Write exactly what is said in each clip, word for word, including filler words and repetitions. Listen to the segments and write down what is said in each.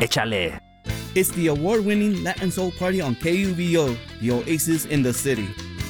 Échale. It's the award-winning Latin Soul Party on K U V O, the oasis in the city.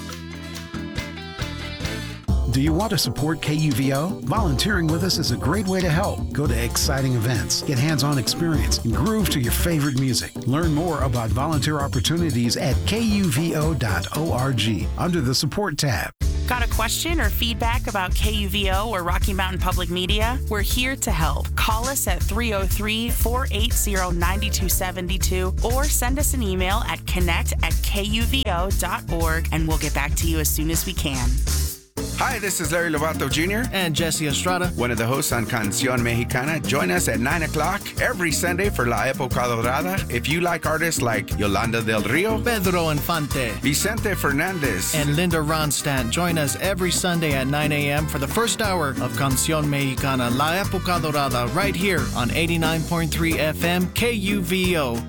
Do you want to support K U V O? Volunteering with us is a great way to help. Go to exciting events, get hands-on experience, and groove to your favorite music. Learn more about volunteer opportunities at K U V O dot org under the Support tab. Got a question or feedback about K U V O or Rocky Mountain Public Media? We're here to help. Call us at three oh three, four eight zero, nine two seven two or send us an email at connect at K U V O dot org and we'll get back to you as soon as we can. Hi, this is Larry Lovato Junior And Jesse Estrada, one of the hosts on Canción Mexicana. Join us at nine o'clock every Sunday for La Época Dorada. If you like artists like Yolanda del Rio, Pedro Infante, Vicente Fernandez, and Linda Ronstadt, join us every Sunday at nine a.m. for the first hour of Canción Mexicana, La Época Dorada, right here on eighty-nine point three F M K U V O.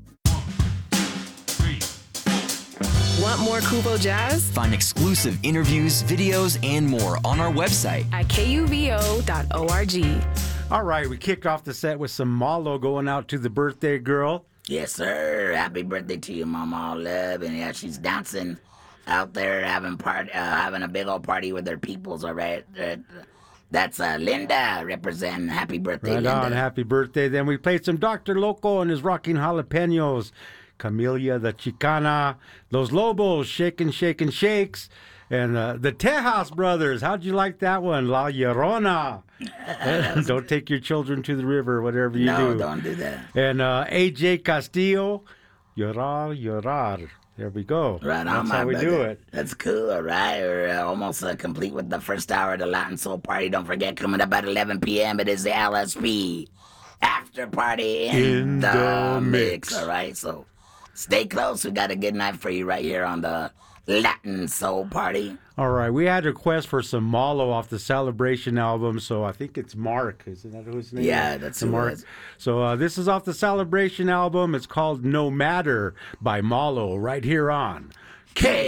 Want more Kubo Jazz? Find exclusive interviews, videos, and more on our website at K U V O dot org. All right, we kicked off the set with some Malo going out to the birthday girl. Yes, sir. Happy birthday to you, Mama Love. And yeah, she's dancing out there, having part, uh, having a big old party with her peoples. All right. Uh, that's uh, Linda representing. Happy birthday, Right Linda. on, happy birthday. Then we played some Doctor Loco and his Rocking Jalapenos. Camellia, the Chicana, Los Lobos, Shakin' Shakin' Shakes, and uh, the Tejas Brothers. How'd you like that one? La Llorona. Don't take your children to the river, whatever you no, do. No, don't do that. And uh, A J Castillo, Llorar, Llorar. There we go. Right on, That's my how we brother. do it. That's cool, all right. We're uh, almost uh, complete with the first hour of the Latin Soul Party. Don't forget, coming up at eleven p.m., it is the L S P After Party in, In the, the mix. mix. All right, so stay close. We got a good night for you right here on the Latin Soul Party. All right, we had a request for some Malo off the Celebration album, so I think it's Mark. Isn't that who his name is? Yeah, that's who it Mark. is. So uh, this is off the Celebration album. It's called No Matter by Malo, right here on K